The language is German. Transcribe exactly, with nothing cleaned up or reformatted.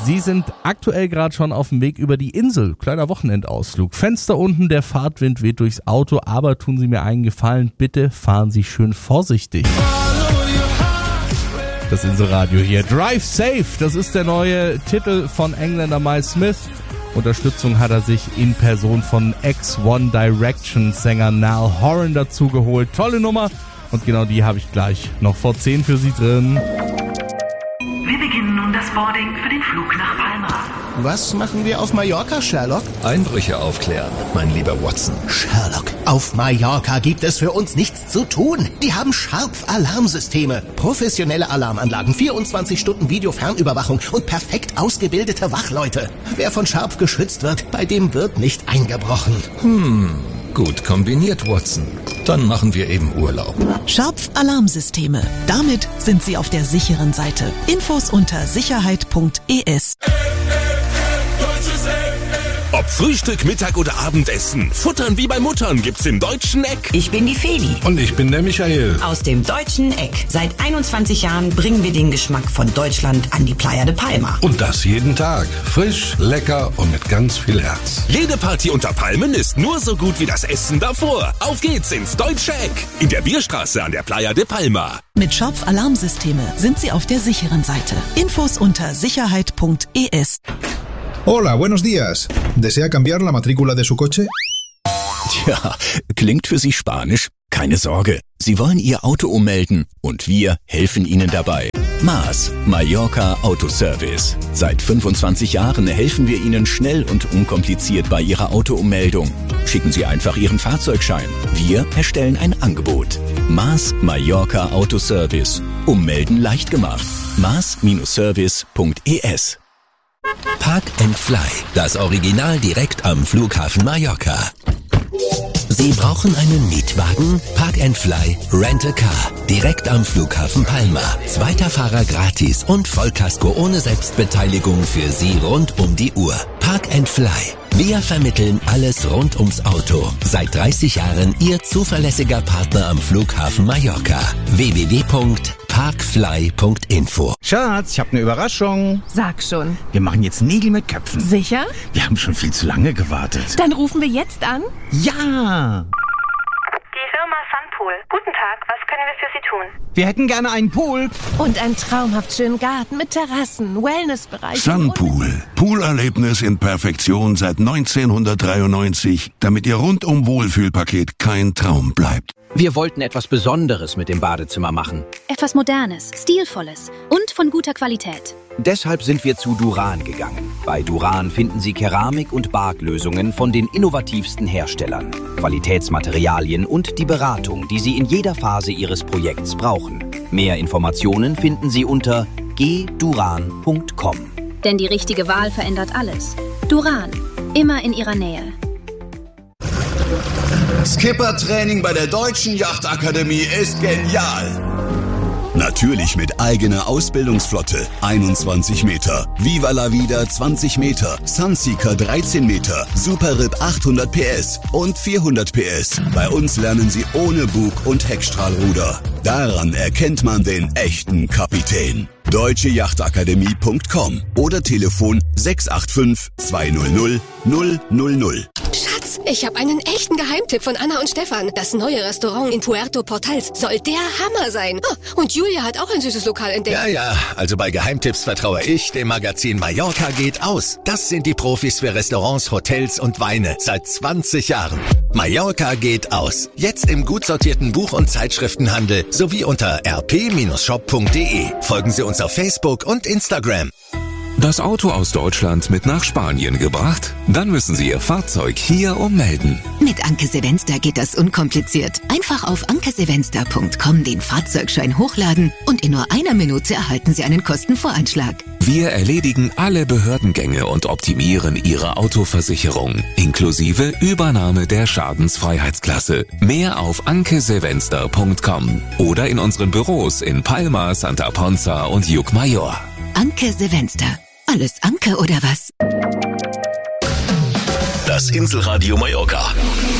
Sie sind aktuell gerade schon auf dem Weg über die Insel. Kleiner Wochenendausflug. Fenster unten, der Fahrtwind weht durchs Auto, aber tun Sie mir einen Gefallen, bitte fahren Sie schön vorsichtig. Das Inselradio hier. Drive Safe, das ist der neue Titel von Engländer Miles Smith. Unterstützung hat er sich in Person von Ex-One Direction Sänger Niall Horan dazu geholt. Tolle Nummer und genau die habe ich gleich noch vor zehn für Sie drin. Wir beginnen nun das Boarding für den Flug nach Palma. Was machen wir auf Mallorca, Sherlock? Einbrüche aufklären, mein lieber Watson. Sherlock, auf Mallorca gibt es für uns nichts zu tun. Die haben Sharp-Alarmsysteme, professionelle Alarmanlagen, vierundzwanzig Stunden Videofernüberwachung und perfekt ausgebildete Wachleute. Wer von Sharp geschützt wird, bei dem wird nicht eingebrochen. Hm, gut kombiniert, Watson. Dann machen wir eben Urlaub. Sharp-Alarmsysteme. Damit sind Sie auf der sicheren Seite. Infos unter sicherheit punkt e s. Ob Frühstück, Mittag oder Abendessen, Futtern wie bei Muttern gibt's im Deutschen Eck. Ich bin die Feli. Und ich bin der Michael. Aus dem Deutschen Eck. Seit einundzwanzig Jahren bringen wir den Geschmack von Deutschland an die Playa de Palma. Und das jeden Tag. Frisch, lecker und mit ganz viel Herz. Jede Party unter Palmen ist nur so gut wie das Essen davor. Auf geht's ins Deutsche Eck. In der Bierstraße an der Playa de Palma. Mit Sharp-Alarmsysteme sind Sie auf der sicheren Seite. Infos unter sicherheit punkt e s. Hola, buenos días. ¿Desea cambiar la matrícula de su coche? Tja, klingt für Sie Spanisch? Keine Sorge, Sie wollen Ihr Auto ummelden und wir helfen Ihnen dabei. Maas, Mallorca Autoservice. Seit fünfundzwanzig Jahren helfen wir Ihnen schnell und unkompliziert bei Ihrer Autoummeldung. Schicken Sie einfach Ihren Fahrzeugschein. Wir erstellen ein Angebot. Maas, Mallorca Autoservice. Ummelden leicht gemacht. maas Service punkt e s. Park and Fly, das Original direkt am Flughafen Mallorca. Sie brauchen einen Mietwagen? Park and Fly Rent a Car, direkt am Flughafen Palma. Zweiter Fahrer gratis und Vollkasko ohne Selbstbeteiligung für Sie rund um die Uhr. Park and Fly. Wir vermitteln alles rund ums Auto. Seit dreißig Jahren Ihr zuverlässiger Partner am Flughafen Mallorca. w w w punkt parkfly punkt info. Schatz, ich habe eine Überraschung. Sag schon. Wir machen jetzt Nägel mit Köpfen. Sicher? Wir haben schon viel zu lange gewartet. Dann rufen wir jetzt an. Ja! Die Firma Sunpool. Guten Tag, was können wir für Sie tun? Wir hätten gerne einen Pool. Und einen traumhaft schönen Garten mit Terrassen, Wellnessbereich. Sunpool. Poolerlebnis in Perfektion seit neunzehnhundertdreiundneunzig, damit Ihr rundum Wohlfühlpaket kein Traum bleibt. Wir wollten etwas Besonderes mit dem Badezimmer machen. Etwas Modernes, Stilvolles und von guter Qualität. Deshalb sind wir zu Duran gegangen. Bei Duran finden Sie Keramik- und Barklösungen von den innovativsten Herstellern, Qualitätsmaterialien und die Beratung, die Sie in jeder Phase Ihres Projekts brauchen. Mehr Informationen finden Sie unter g duran punkt com. Denn die richtige Wahl verändert alles. Duran, immer in Ihrer Nähe. Skippertraining bei der Deutschen Yachtakademie ist genial. Natürlich mit eigener Ausbildungsflotte. einundzwanzig Meter. Viva la Vida zwanzig Meter. Sunseeker dreizehn Meter. Superrib achthundert P S und vierhundert P S. Bei uns lernen Sie ohne Bug- und Heckstrahlruder. Daran erkennt man den echten Kapitän. deutsche yachtakademie punkt com oder Telefon sechs acht fünf zwei null null null null null. Schatz, ich habe einen echten Geheimtipp von Anna und Stefan. Das neue Restaurant in Puerto Portals soll der Hammer sein. Oh, und Julia hat auch ein süßes Lokal entdeckt. Ja, ja, also bei Geheimtipps vertraue ich dem Magazin Mallorca geht aus. Das sind die Profis für Restaurants, Hotels und Weine seit zwanzig Jahren. Mallorca geht aus. Jetzt im gut sortierten Buch- und Zeitschriftenhandel sowie unter r p shop punkt d e. Folgen Sie uns auf Facebook und Instagram. Das Auto aus Deutschland mit nach Spanien gebracht? Dann müssen Sie Ihr Fahrzeug hier ummelden. Mit Anke Sevenster geht das unkompliziert. Einfach auf anke sevenster punkt com den Fahrzeugschein hochladen und in nur einer Minute erhalten Sie einen Kostenvoranschlag. Wir erledigen alle Behördengänge und optimieren Ihre Autoversicherung, inklusive Übernahme der Schadensfreiheitsklasse. Mehr auf anke sevenster punkt com oder in unseren Büros in Palma, Santa Ponza und Llucmajor. Anke Sevenster. Alles Anke oder was? Das Inselradio Mallorca.